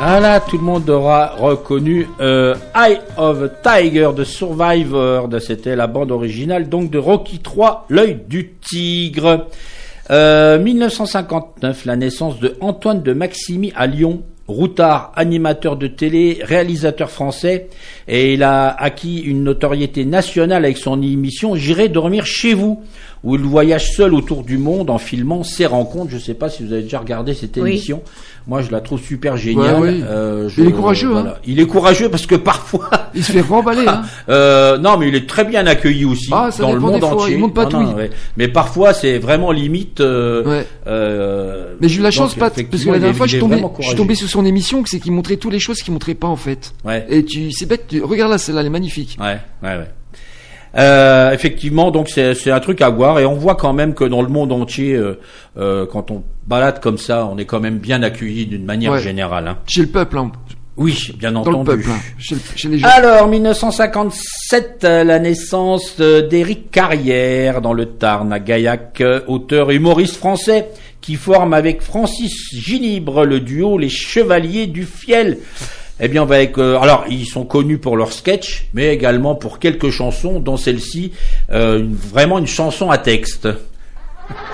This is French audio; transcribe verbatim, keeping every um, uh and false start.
Voilà, tout le monde aura reconnu euh, Eye of a Tiger de Survivor. C'était la bande originale donc de Rocky trois, l'œil du tigre. Euh, mille neuf cent cinquante-neuf, la naissance de Antoine de Maximi à Lyon. Routard, animateur de télé, réalisateur français, et il a acquis une notoriété nationale avec son émission J'irai dormir chez vous, où il voyage seul autour du monde en filmant ses rencontres. Je ne sais pas si vous avez déjà regardé cette émission. Oui. Moi, je la trouve super géniale. Ouais, oui. euh, je, il est courageux. voilà. Hein. Il est courageux parce que parfois... il se fait remballer. Hein. euh, non, mais il est très bien accueilli aussi ah, ça dans le monde entier. Il monte pas non, tout. Non, ouais. Mais parfois, c'est vraiment limite... Euh, ouais. euh, mais j'ai eu la chance, Pat, parce que la dernière fois, je suis tombé, je suis tombé sur son émission, c'est qu'il montrait toutes les choses qu'il montrait pas, en fait. Ouais. Et tu, c'est bête, tu, regarde là, celle-là, elle est magnifique. Ouais, ouais, ouais. Euh, effectivement, donc c'est, c'est un truc à voir, et on voit quand même que dans le monde entier, euh, euh, quand on balade comme ça, on est quand même bien accueilli d'une manière ouais. générale. Hein. Chez le peuple, hein. Oui, bien dans entendu. Dans le peuple, hein. chez, chez les gens. Alors, mille neuf cent cinquante-sept, la naissance d'Éric Carrière dans le Tarn, à Gaillac, auteur et humoriste français, qui forme avec Francis Ginibre le duo Les Chevaliers du Fiel. Eh bien, on va avec, euh, alors, ils sont connus pour leurs sketchs, mais également pour quelques chansons, dont celle-ci, euh, une, vraiment une chanson à texte.